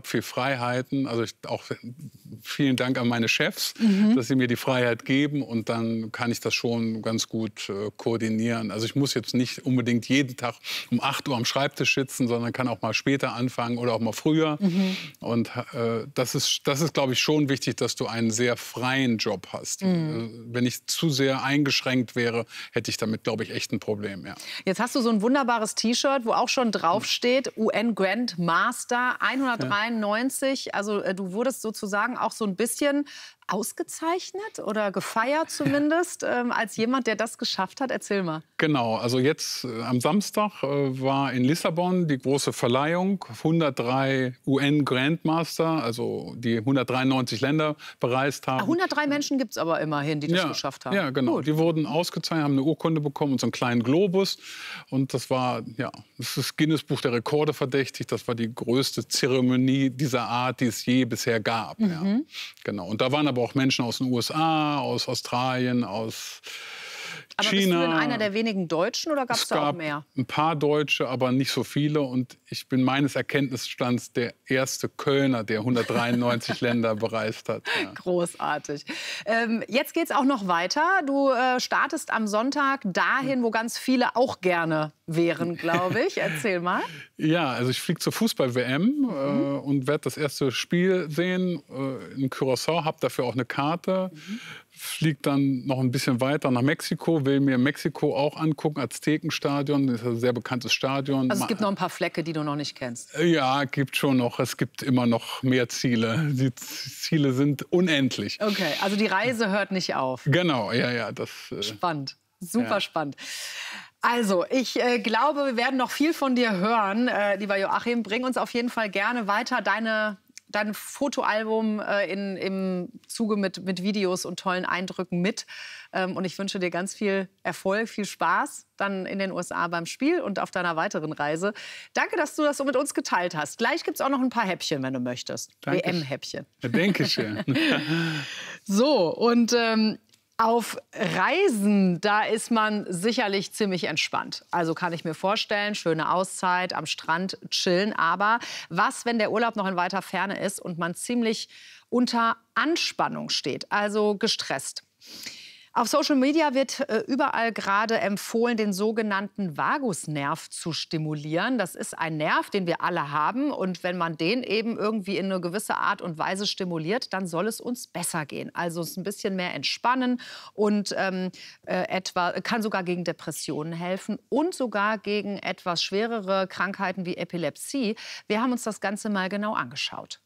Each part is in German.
viel Freiheiten. Also auch vielen Dank an meine Chefs, dass sie mir die Freiheit geben. Und dann kann ich das schon ganz gut koordinieren. Also ich muss jetzt nicht unbedingt jeden Tag um 8 Uhr am Schreibtisch sitzen, sondern kann auch mal später anfangen oder auch mal früher. Und das ist, glaube ich, schon wichtig, dass du einen sehr freien Job hast. Wenn ich zu sehr eingeschränkt wäre, hätte ich damit, glaube ich, echt ein Problem. Ja. Jetzt hast du so ein wunderbares T-Shirt, wo auch schon draufsteht, UN Grand Master 193. Ja. Also du wurdest sozusagen auch so ein bisschen ausgezeichnet oder gefeiert zumindest als jemand, der das geschafft hat. Erzähl mal. Genau, also jetzt am Samstag war in Lissabon die große Verleihung. 103 UN-Grandmaster, also die 193 Länder bereist haben. 103 Menschen gibt es aber immerhin, die das geschafft haben. Ja, genau. Gut. Die wurden ausgezeichnet, haben eine Urkunde bekommen und so einen kleinen Globus. Und das war, ja, das ist Guinness-Buch der Rekorde verdächtig. Das war die größte Zeremonie dieser Art, die es je bisher gab. Ja. Genau. Und da waren aber auch Menschen aus den USA, aus Australien, aus aber China. Bist du denn einer der wenigen Deutschen oder gab es da auch mehr? Ein paar Deutsche, aber nicht so viele. Und ich bin meines Erkenntnisstands der erste Kölner, der 193 Länder bereist hat. Ja. Großartig. Jetzt geht es auch noch weiter. Du startest am Sonntag dahin, wo ganz viele auch gerne wären, glaube ich. Erzähl mal. Ja, also ich fliege zur Fußball-WM und werde das erste Spiel sehen in Curaçao. Habe dafür auch eine Karte. Fliege dann noch ein bisschen weiter nach Mexiko, will mir Mexiko auch angucken, Aztekenstadion, das ist ein sehr bekanntes Stadion. Also es gibt noch ein paar Flecke, die du noch nicht kennst? Ja, gibt schon noch. Es gibt immer noch mehr Ziele. Die Ziele sind unendlich. Okay, also die Reise hört nicht auf. Genau, ja. Spannend, super spannend. Also, ich glaube, wir werden noch viel von dir hören, lieber Joachim. Bring uns auf jeden Fall gerne weiter dein Fotoalbum im Zuge mit Videos und tollen Eindrücken mit. Und ich wünsche dir ganz viel Erfolg, viel Spaß dann in den USA beim Spiel und auf deiner weiteren Reise. Danke, dass du das so mit uns geteilt hast. Gleich gibt es auch noch ein paar Häppchen, wenn du möchtest. WM-Häppchen. Ja, danke schön. So, und auf Reisen, da ist man sicherlich ziemlich entspannt. Also kann ich mir vorstellen, schöne Auszeit, am Strand chillen. Aber was, wenn der Urlaub noch in weiter Ferne ist und man ziemlich unter Anspannung steht, also gestresst? Auf Social Media wird überall gerade empfohlen, den sogenannten Vagusnerv zu stimulieren. Das ist ein Nerv, den wir alle haben. Und wenn man den eben irgendwie in eine gewisse Art und Weise stimuliert, dann soll es uns besser gehen. Also es ein bisschen mehr entspannen und kann sogar gegen Depressionen helfen und sogar gegen etwas schwerere Krankheiten wie Epilepsie. Wir haben uns das Ganze mal genau angeschaut.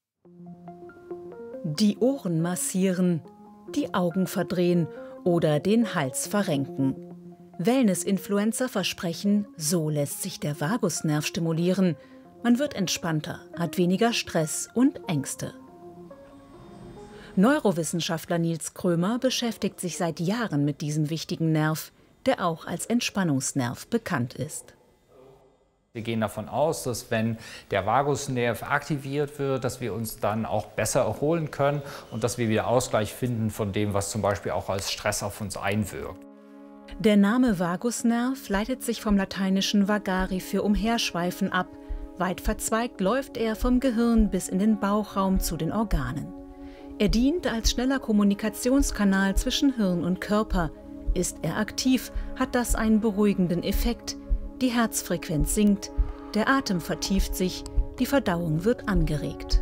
Die Ohren massieren, die Augen verdrehen oder den Hals verrenken. Wellness-Influencer versprechen, so lässt sich der Vagusnerv stimulieren. Man wird entspannter, hat weniger Stress und Ängste. Neurowissenschaftler Nils Krömer beschäftigt sich seit Jahren mit diesem wichtigen Nerv, der auch als Entspannungsnerv bekannt ist. Wir gehen davon aus, dass wenn der Vagusnerv aktiviert wird, dass wir uns dann auch besser erholen können und dass wir wieder Ausgleich finden von dem, was zum Beispiel auch als Stress auf uns einwirkt. Der Name Vagusnerv leitet sich vom lateinischen vagari für umherschweifen ab. Weit verzweigt läuft er vom Gehirn bis in den Bauchraum zu den Organen. Er dient als schneller Kommunikationskanal zwischen Hirn und Körper. Ist er aktiv, hat das einen beruhigenden Effekt. Die Herzfrequenz sinkt, der Atem vertieft sich, die Verdauung wird angeregt.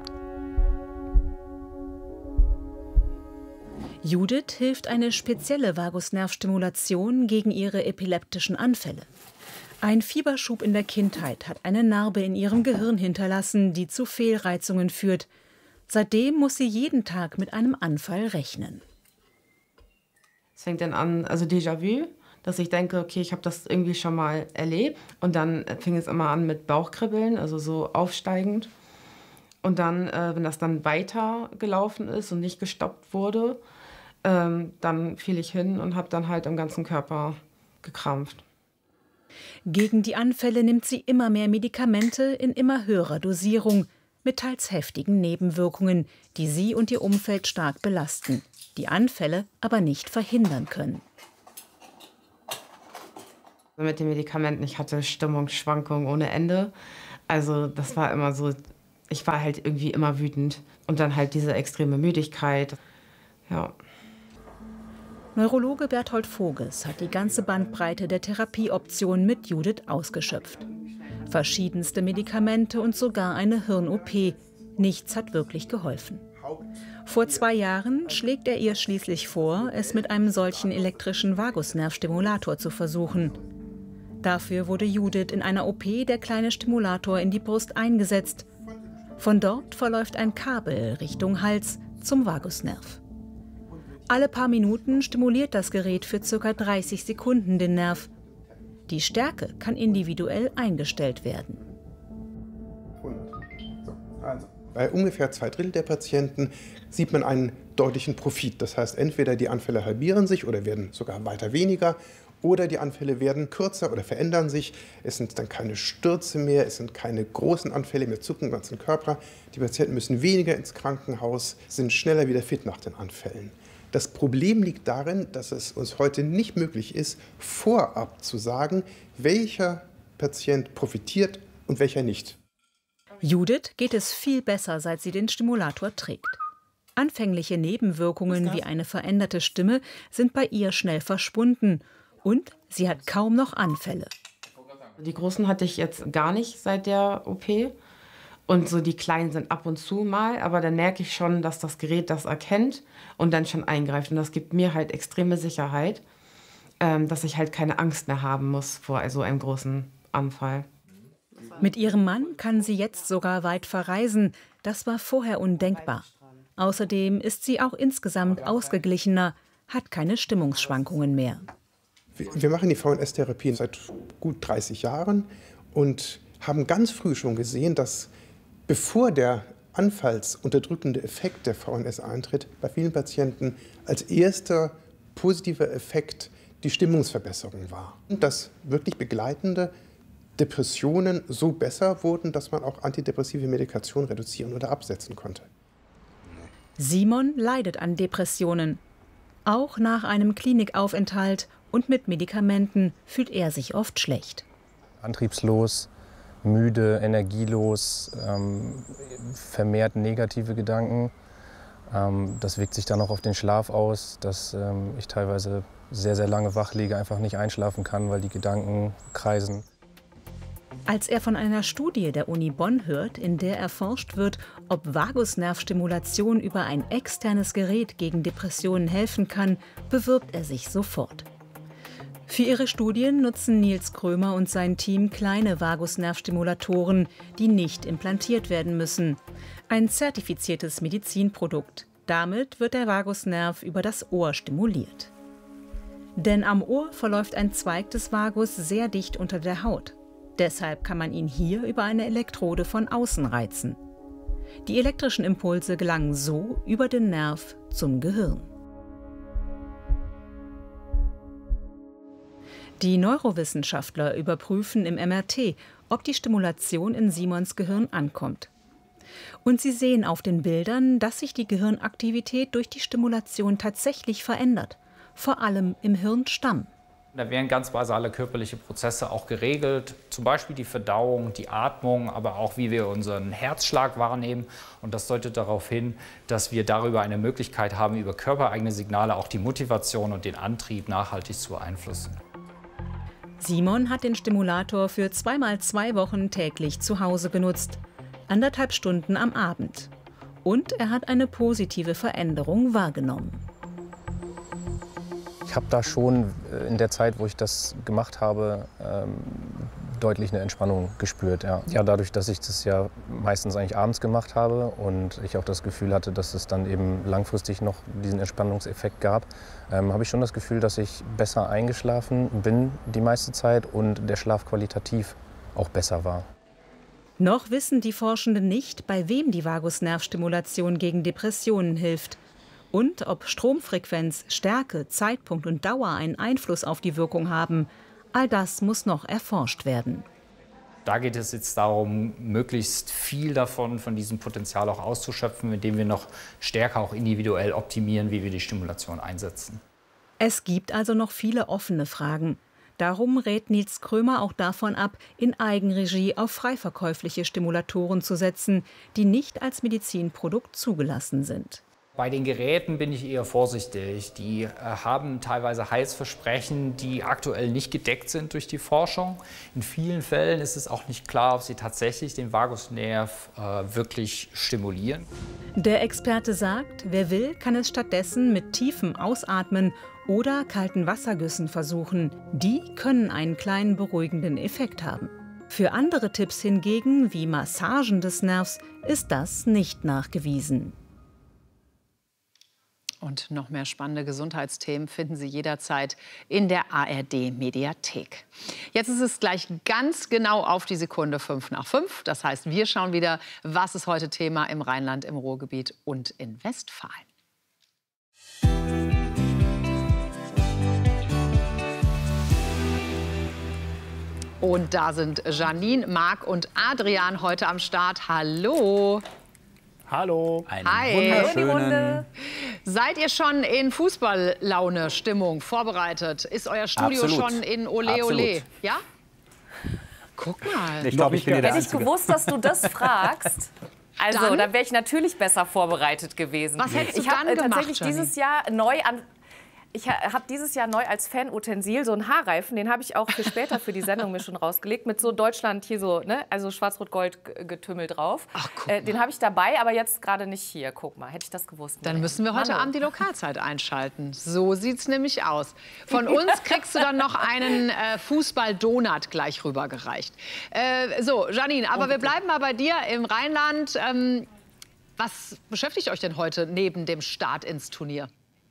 Judith hilft eine spezielle Vagusnervstimulation gegen ihre epileptischen Anfälle. Ein Fieberschub in der Kindheit hat eine Narbe in ihrem Gehirn hinterlassen, die zu Fehlreizungen führt. Seitdem muss sie jeden Tag mit einem Anfall rechnen. Es fängt dann an, also Déjà-vu, dass ich denke, okay, ich habe das irgendwie schon mal erlebt. Und dann fing es immer an mit Bauchkribbeln, also so aufsteigend. Und dann, wenn das dann weiter gelaufen ist und nicht gestoppt wurde, dann fiel ich hin und habe dann halt am ganzen Körper gekrampft. Gegen die Anfälle nimmt sie immer mehr Medikamente in immer höherer Dosierung, mit teils heftigen Nebenwirkungen, die sie und ihr Umfeld stark belasten, die Anfälle aber nicht verhindern können. Mit den Medikamenten, ich hatte Stimmungsschwankungen ohne Ende. Also das war immer so ich war halt irgendwie immer wütend. Und dann halt diese extreme Müdigkeit. Ja. Neurologe Berthold Voges hat die ganze Bandbreite der Therapieoptionen mit Judith ausgeschöpft. Verschiedenste Medikamente und sogar eine Hirn-OP. Nichts hat wirklich geholfen. Vor 2 Jahren schlägt er ihr schließlich vor, es mit einem solchen elektrischen Vagusnervstimulator zu versuchen. Dafür wurde Judith in einer OP der kleine Stimulator in die Brust eingesetzt. Von dort verläuft ein Kabel Richtung Hals zum Vagusnerv. Alle paar Minuten stimuliert das Gerät für ca. 30 Sekunden den Nerv. Die Stärke kann individuell eingestellt werden. Bei ungefähr 2/3 der Patienten sieht man einen deutlichen Profit. Das heißt, entweder die Anfälle halbieren sich oder werden sogar weiter weniger, oder die Anfälle werden kürzer oder verändern sich. Es sind dann keine Stürze mehr, es sind keine großen Anfälle mehr, zucken im ganzen Körper. Die Patienten müssen weniger ins Krankenhaus, sind schneller wieder fit nach den Anfällen. Das Problem liegt darin, dass es uns heute nicht möglich ist, vorab zu sagen, welcher Patient profitiert und welcher nicht. Judith geht es viel besser, seit sie den Stimulator trägt. Anfängliche Nebenwirkungen wie eine veränderte Stimme sind bei ihr schnell verschwunden. Und sie hat kaum noch Anfälle. Die großen hatte ich jetzt gar nicht seit der OP. Und so die kleinen sind ab und zu mal. Aber dann merke ich schon, dass das Gerät das erkennt und dann schon eingreift. Und das gibt mir halt extreme Sicherheit, dass ich halt keine Angst mehr haben muss vor so einem großen Anfall. Mit ihrem Mann kann sie jetzt sogar weit verreisen. Das war vorher undenkbar. Außerdem ist sie auch insgesamt ausgeglichener, hat keine Stimmungsschwankungen mehr. Wir machen die VNS-Therapie seit gut 30 Jahren und haben ganz früh schon gesehen, dass bevor der anfallsunterdrückende Effekt der VNS eintritt, bei vielen Patienten als erster positiver Effekt die Stimmungsverbesserung war. Und dass wirklich begleitende Depressionen so besser wurden, dass man auch antidepressive Medikation reduzieren oder absetzen konnte. Simon leidet an Depressionen. Auch nach einem Klinikaufenthalt und mit Medikamenten fühlt er sich oft schlecht. Antriebslos, müde, energielos, vermehrt negative Gedanken. Das wirkt sich dann auch auf den Schlaf aus, dass ich teilweise sehr, sehr lange wach liege, einfach nicht einschlafen kann, weil die Gedanken kreisen. Als er von einer Studie der Uni Bonn hört, in der erforscht wird, ob Vagusnervstimulation über ein externes Gerät gegen Depressionen helfen kann, bewirbt er sich sofort. Für ihre Studien nutzen Nils Krömer und sein Team kleine Vagusnervstimulatoren, die nicht implantiert werden müssen. Ein zertifiziertes Medizinprodukt. Damit wird der Vagusnerv über das Ohr stimuliert. Denn am Ohr verläuft ein Zweig des Vagus sehr dicht unter der Haut. Deshalb kann man ihn hier über eine Elektrode von außen reizen. Die elektrischen Impulse gelangen so über den Nerv zum Gehirn. Die Neurowissenschaftler überprüfen im MRT, ob die Stimulation in Simons Gehirn ankommt. Und sie sehen auf den Bildern, dass sich die Gehirnaktivität durch die Stimulation tatsächlich verändert, vor allem im Hirnstamm. Da werden ganz basale körperliche Prozesse auch geregelt, zum Beispiel die Verdauung, die Atmung, aber auch wie wir unseren Herzschlag wahrnehmen. Und das deutet darauf hin, dass wir darüber eine Möglichkeit haben, über körpereigene Signale auch die Motivation und den Antrieb nachhaltig zu beeinflussen. Simon hat den Stimulator für 2x2 Wochen täglich zu Hause genutzt, 1,5 Stunden am Abend. Und er hat eine positive Veränderung wahrgenommen. Ich habe da schon in der Zeit, wo ich das gemacht habe, deutlich eine Entspannung gespürt. Ja, dadurch, dass ich das ja meistens eigentlich abends gemacht habe und ich auch das Gefühl hatte, dass es dann eben langfristig noch diesen Entspannungseffekt gab, habe ich schon das Gefühl, dass ich besser eingeschlafen bin die meiste Zeit und der Schlaf qualitativ auch besser war. Noch wissen die Forschenden nicht, bei wem die Vagusnervstimulation gegen Depressionen hilft. Und ob Stromfrequenz, Stärke, Zeitpunkt und Dauer einen Einfluss auf die Wirkung haben, all das muss noch erforscht werden. Da geht es jetzt darum, möglichst viel davon, von diesem Potenzial auch auszuschöpfen, indem wir noch stärker auch individuell optimieren, wie wir die Stimulation einsetzen. Es gibt also noch viele offene Fragen. Darum rät Nils Krömer auch davon ab, in Eigenregie auf frei verkäufliche Stimulatoren zu setzen, die nicht als Medizinprodukt zugelassen sind. Bei den Geräten bin ich eher vorsichtig. Die haben teilweise Heilsversprechen, die aktuell nicht gedeckt sind durch die Forschung. In vielen Fällen ist es auch nicht klar, ob sie tatsächlich den Vagusnerv wirklich stimulieren. Der Experte sagt, wer will, kann es stattdessen mit tiefem Ausatmen oder kalten Wassergüssen versuchen. Die können einen kleinen beruhigenden Effekt haben. Für andere Tipps hingegen, wie Massagen des Nervs, ist das nicht nachgewiesen. Und noch mehr spannende Gesundheitsthemen finden Sie jederzeit in der ARD-Mediathek. Jetzt ist es gleich ganz genau auf die Sekunde 5:05. Das heißt, wir schauen wieder, was ist heute Thema im Rheinland, im Ruhrgebiet und in Westfalen. Und da sind Janine, Marc und Adrian heute am Start. Hallo! Hallo. Hi. Wunderschönen. Seid ihr schon in Fußballlaune, Stimmung, vorbereitet? Ist euer Studio Absolut. schon in Ole Ole? Ja? Guck mal. Ich glaube, ich bin der Hätte ich Einzige. gewusst, dass du das fragst, also Dann? dann wäre ich natürlich besser vorbereitet gewesen. Was hättest du ich habe dann gemacht, tatsächlich Janine? dieses Jahr neu an. Ich habe dieses Jahr neu als Fanutensil so einen Haarreifen, den habe ich auch für später für die Sendung mir schon rausgelegt, mit so Deutschland hier so, ne, also Schwarz-Rot-Gold-Getümmel drauf. Ach, guck mal. Den habe ich dabei, aber jetzt gerade nicht hier. Guck mal, hätte ich das gewusst. Dann müssen wir heute Manu. Abend die Lokalzeit einschalten. So sieht's nämlich aus. Von uns kriegst du dann noch einen Fußball-Donut gleich rübergereicht. So, Janine, aber wir bleiben mal bei dir im Rheinland. Was beschäftigt euch denn heute neben dem Start ins Turnier?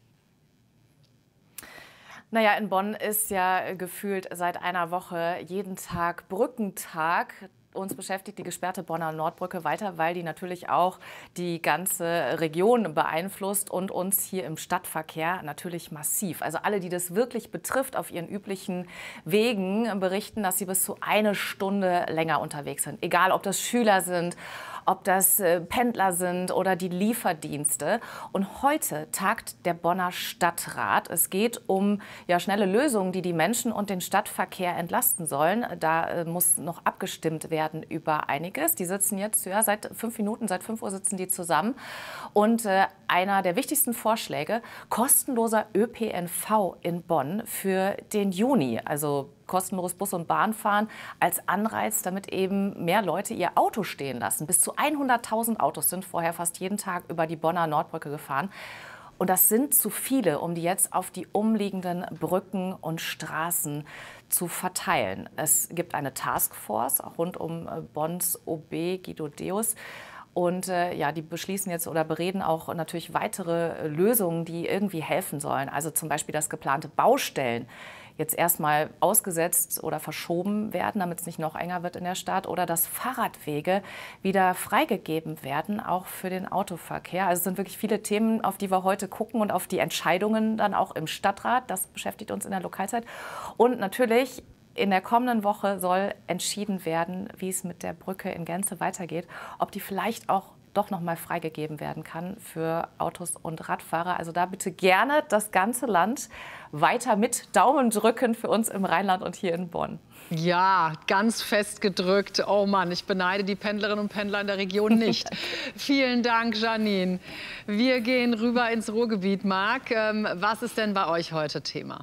Naja, in Bonn ist ja gefühlt seit einer Woche jeden Tag Brückentag. Uns beschäftigt die gesperrte Bonner Nordbrücke weiter, weil die natürlich auch die ganze Region beeinflusst und uns hier im Stadtverkehr natürlich massiv. Also alle, die das wirklich betrifft, auf ihren üblichen Wegen berichten, dass sie bis zu 1 Stunde länger unterwegs sind. Egal, ob das Schüler sind, ob das Pendler sind oder die Lieferdienste. Und heute tagt der Bonner Stadtrat. Es geht um schnelle Lösungen, die die Menschen und den Stadtverkehr entlasten sollen. Da muss noch abgestimmt werden über einiges. Die sitzen jetzt seit 5 Minuten, seit 5 Uhr sitzen die zusammen. Und einer der wichtigsten Vorschläge, kostenloser ÖPNV in Bonn für den Juni. Also kostenloses Bus- und Bahnfahren als Anreiz, damit eben mehr Leute ihr Auto stehen lassen. Bis zu 100.000 Autos sind vorher fast jeden Tag über die Bonner Nordbrücke gefahren. Und das sind zu viele, um die jetzt auf die umliegenden Brücken und Straßen zu verteilen. Es gibt eine Taskforce rund um Bonns OB Guido Deus. Und die beschließen jetzt oder bereden auch natürlich weitere Lösungen, die irgendwie helfen sollen. Also zum Beispiel, dass geplante Baustellen jetzt erstmal ausgesetzt oder verschoben werden, damit es nicht noch enger wird in der Stadt, oder dass Fahrradwege wieder freigegeben werden, auch für den Autoverkehr. Also es sind wirklich viele Themen, auf die wir heute gucken und auf die Entscheidungen dann auch im Stadtrat. Das beschäftigt uns in der Lokalzeit. Und natürlich in der kommenden Woche soll entschieden werden, wie es mit der Brücke in Gänze weitergeht, ob die vielleicht auch doch noch mal freigegeben werden kann für Autos und Radfahrer. Also da bitte gerne das ganze Land weiter mit Daumen drücken für uns im Rheinland und hier in Bonn. Ja, ganz fest gedrückt. Oh Mann, ich beneide die Pendlerinnen und Pendler in der Region nicht. Vielen Dank, Janine. Wir gehen rüber ins Ruhrgebiet. Marc, was ist denn bei euch heute Thema?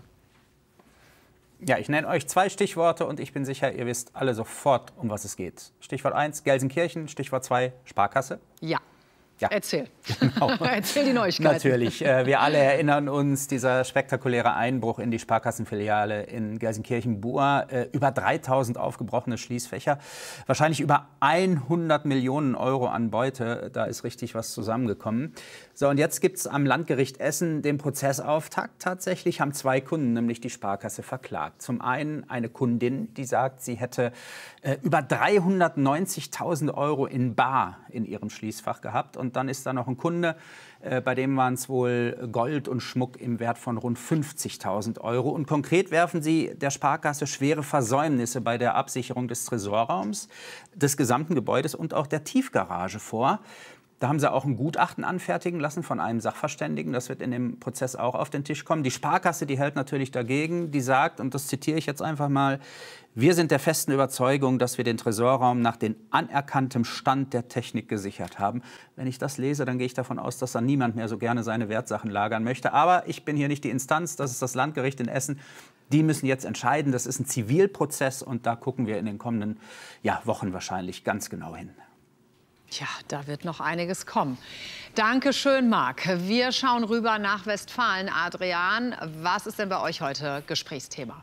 Ja, ich nenne euch 2 Stichworte und ich bin sicher, ihr wisst alle sofort, um was es geht. Stichwort 1, Gelsenkirchen. Stichwort 2, Sparkasse. Ja. Ja. Erzähl. Genau. Erzähl die Neuigkeiten. Natürlich. Wir alle erinnern uns, dieser spektakuläre Einbruch in die Sparkassenfiliale in Gelsenkirchen-Buhr. Über 3.000 aufgebrochene Schließfächer. Wahrscheinlich über 100 Millionen Euro an Beute. Da ist richtig was zusammengekommen. So, und jetzt gibt es am Landgericht Essen den Prozessauftakt. Tatsächlich haben 2 Kunden nämlich die Sparkasse verklagt. Zum einen eine Kundin, die sagt, sie hätte über 390.000 Euro in bar in ihrem Schließfach gehabt. Und dann ist da noch ein Kunde, bei dem waren es wohl Gold und Schmuck im Wert von rund 50.000 Euro. Und konkret werfen sie der Sparkasse schwere Versäumnisse bei der Absicherung des Tresorraums, des gesamten Gebäudes und auch der Tiefgarage vor. Da haben sie auch ein Gutachten anfertigen lassen von einem Sachverständigen. Das wird in dem Prozess auch auf den Tisch kommen. Die Sparkasse, die hält natürlich dagegen. Die sagt, und das zitiere ich jetzt einfach mal, wir sind der festen Überzeugung, dass wir den Tresorraum nach dem anerkanntem Stand der Technik gesichert haben. Wenn ich das lese, dann gehe ich davon aus, dass da niemand mehr so gerne seine Wertsachen lagern möchte. Aber ich bin hier nicht die Instanz, das ist das Landgericht in Essen. Die müssen jetzt entscheiden. Das ist ein Zivilprozess und da gucken wir in den kommenden Wochen wahrscheinlich ganz genau hin. Tja, da wird noch einiges kommen. Dankeschön, Marc. Wir schauen rüber nach Westfalen. Adrian, was ist denn bei euch heute Gesprächsthema?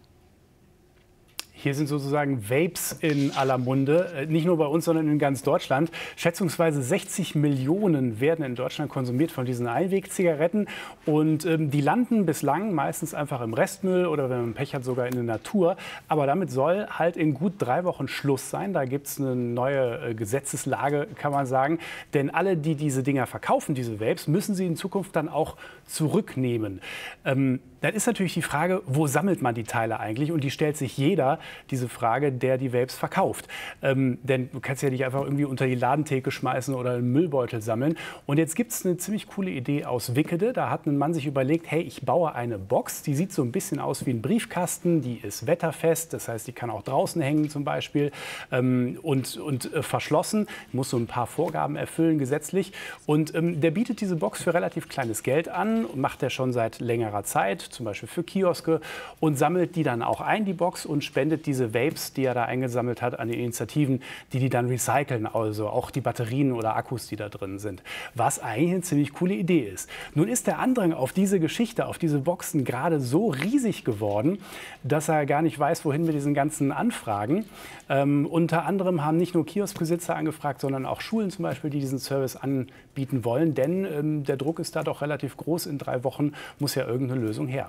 Hier sind sozusagen Vapes in aller Munde, nicht nur bei uns, sondern in ganz Deutschland. Schätzungsweise 60 Millionen werden in Deutschland konsumiert von diesen Einwegzigaretten. Und die landen bislang meistens einfach im Restmüll oder wenn man Pech hat, sogar in der Natur. Aber damit soll halt in gut 3 Wochen Schluss sein. Da gibt es eine neue Gesetzeslage, kann man sagen. Denn alle, die diese Dinger verkaufen, diese Vapes, müssen sie in Zukunft dann auch zurücknehmen. Dann ist natürlich die Frage, wo sammelt man die Teile eigentlich? Und die stellt sich jeder, diese Frage, der die Vapes verkauft. Denn du kannst ja nicht einfach irgendwie unter die Ladentheke schmeißen oder einen Müllbeutel sammeln. Und jetzt gibt es eine ziemlich coole Idee aus Wickede. Da hat ein Mann sich überlegt, hey, ich baue eine Box, die sieht so ein bisschen aus wie ein Briefkasten, die ist wetterfest, das heißt, die kann auch draußen hängen zum Beispiel und verschlossen, muss so ein paar Vorgaben erfüllen gesetzlich. Und der bietet diese Box für relativ kleines Geld an und macht er schon seit längerer Zeit, zum Beispiel für Kioske, und sammelt die dann auch ein, die Box, und spendet diese Vapes, die er da eingesammelt hat, an die Initiativen, die dann recyceln, also auch die Batterien oder Akkus, die da drin sind. Was eigentlich eine ziemlich coole Idee ist. Nun ist der Andrang auf diese Geschichte, auf diese Boxen gerade so riesig geworden, dass er gar nicht weiß, wohin mit diesen ganzen Anfragen. Unter anderem haben nicht nur Kioskbesitzer angefragt, sondern auch Schulen zum Beispiel, die diesen Service anbieten wollen. Denn der Druck ist da doch relativ groß. In 3 Wochen muss ja irgendeine Lösung her.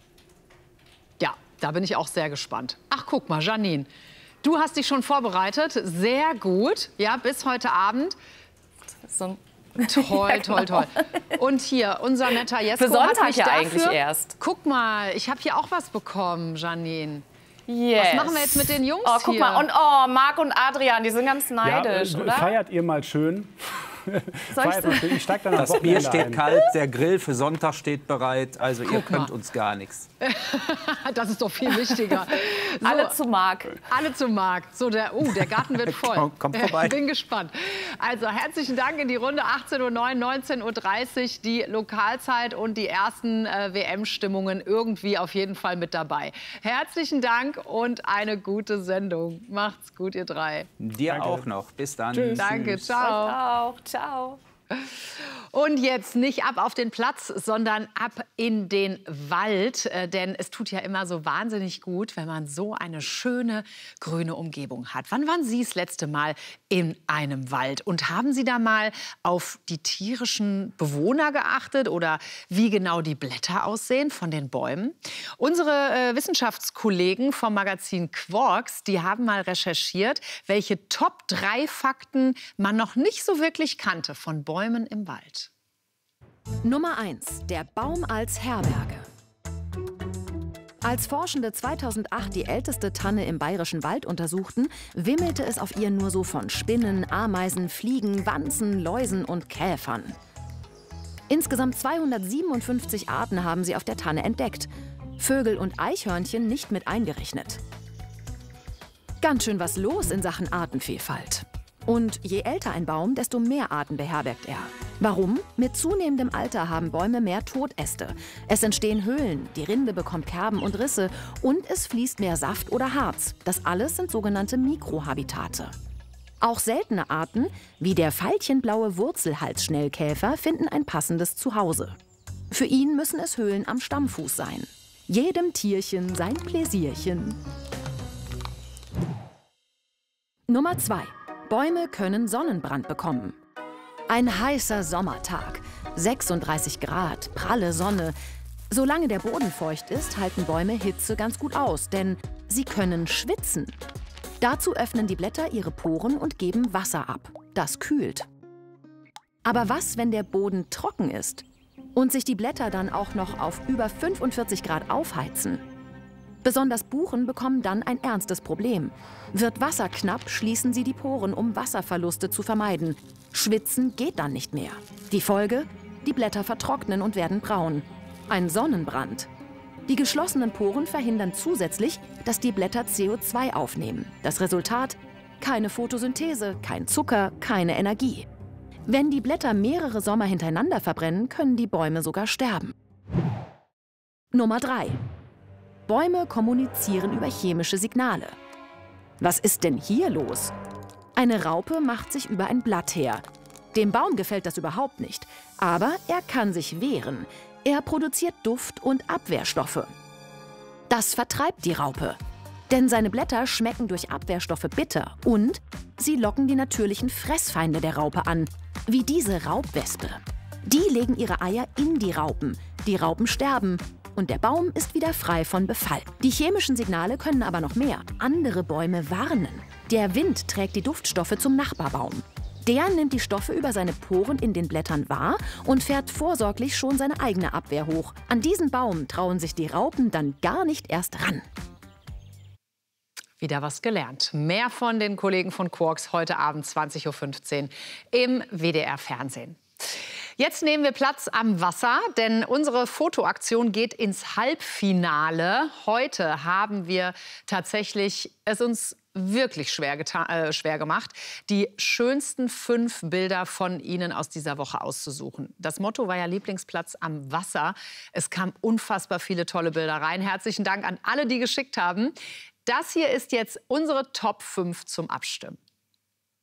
Ja, da bin ich auch sehr gespannt. Ach, guck mal, Janine, du hast dich schon vorbereitet. Sehr gut. Ja, bis heute Abend. So toll, ja, genau. Toll. Und hier, unser netter Jesko für Sonntag hat mich ja dafür, eigentlich erst. Guck mal, ich habe hier auch was bekommen, Janine. Yes. Was machen wir jetzt mit den Jungs hier? Guck mal, und Marc und Adrian, die sind ganz neidisch, ja, oder? Feiert ihr mal schön. Ich steig dann das Bier steht kalt, der Grill für Sonntag steht bereit. Also ihr könnt uns gar nichts. Das ist doch viel wichtiger. So, alle zu Marc. Alle zu Marc. So, der Garten wird voll. Kommt vorbei. Bin gespannt. Also herzlichen Dank in die Runde. 18:09 Uhr, 19:30 Uhr die Lokalzeit und die ersten WM-Stimmungen irgendwie auf jeden Fall mit dabei. Herzlichen Dank und eine gute Sendung. Macht's gut, ihr drei. Dir Danke. Auch noch. Bis dann. Tschüss. Danke, ciao. Euch auch. Ciao. Und jetzt nicht ab auf den Platz, sondern ab in den Wald. Denn es tut ja immer so wahnsinnig gut, wenn man so eine schöne grüne Umgebung hat. Wann waren Sie das letzte Mal in einem Wald? Und haben Sie da mal auf die tierischen Bewohner geachtet oder wie genau die Blätter aussehen von den Bäumen? Unsere Wissenschaftskollegen vom Magazin Quarks, die haben mal recherchiert, welche Top 3 Fakten man noch nicht so wirklich kannte von Bäumen im Wald. Nummer 1. Der Baum als Herberge. Als Forschende 2008 die älteste Tanne im Bayerischen Wald untersuchten, wimmelte es auf ihr nur so von Spinnen, Ameisen, Fliegen, Wanzen, Läusen und Käfern. Insgesamt 257 Arten haben sie auf der Tanne entdeckt. Vögel und Eichhörnchen nicht mit eingerechnet. Ganz schön was los in Sachen Artenvielfalt. Und je älter ein Baum, desto mehr Arten beherbergt er. Warum? Mit zunehmendem Alter haben Bäume mehr Totäste. Es entstehen Höhlen, die Rinde bekommt Kerben und Risse und es fließt mehr Saft oder Harz. Das alles sind sogenannte Mikrohabitate. Auch seltene Arten, wie der veilchenblaue Wurzelhalsschnellkäfer, finden ein passendes Zuhause. Für ihn müssen es Höhlen am Stammfuß sein. Jedem Tierchen sein Pläsierchen. Nummer 2. Bäume können Sonnenbrand bekommen. Ein heißer Sommertag, 36 Grad, pralle Sonne. Solange der Boden feucht ist, halten Bäume Hitze ganz gut aus, denn sie können schwitzen. Dazu öffnen die Blätter ihre Poren und geben Wasser ab. Das kühlt. Aber was, wenn der Boden trocken ist und sich die Blätter dann auch noch auf über 45 Grad aufheizen? Besonders Buchen bekommen dann ein ernstes Problem. Wird Wasser knapp, schließen sie die Poren, um Wasserverluste zu vermeiden. Schwitzen geht dann nicht mehr. Die Folge? Die Blätter vertrocknen und werden braun. Ein Sonnenbrand. Die geschlossenen Poren verhindern zusätzlich, dass die Blätter CO2 aufnehmen. Das Resultat? Keine Photosynthese, kein Zucker, keine Energie. Wenn die Blätter mehrere Sommer hintereinander verbrennen, können die Bäume sogar sterben. Nummer 3. Bäume kommunizieren über chemische Signale. Was ist denn hier los? Eine Raupe macht sich über ein Blatt her. Dem Baum gefällt das überhaupt nicht, aber er kann sich wehren. Er produziert Duft- und Abwehrstoffe. Das vertreibt die Raupe. Denn seine Blätter schmecken durch Abwehrstoffe bitter und sie locken die natürlichen Fressfeinde der Raupe an, wie diese Raubwespe. Die legen ihre Eier in die Raupen sterben und der Baum ist wieder frei von Befall. Die chemischen Signale können aber noch mehr. Andere Bäume warnen. Der Wind trägt die Duftstoffe zum Nachbarbaum. Der nimmt die Stoffe über seine Poren in den Blättern wahr und fährt vorsorglich schon seine eigene Abwehr hoch. An diesen Baum trauen sich die Raupen dann gar nicht erst ran. Wieder was gelernt. Mehr von den Kollegen von Quarks heute Abend 20:15 Uhr im WDR-Fernsehen. Jetzt nehmen wir Platz am Wasser, denn unsere Fotoaktion geht ins Halbfinale. Heute haben wir tatsächlich es uns wirklich schwer gemacht, die schönsten 5 Bilder von Ihnen aus dieser Woche auszusuchen. Das Motto war ja Lieblingsplatz am Wasser. Es kamen unfassbar viele tolle Bilder rein. Herzlichen Dank an alle, die geschickt haben. Das hier ist jetzt unsere Top 5 zum Abstimmen.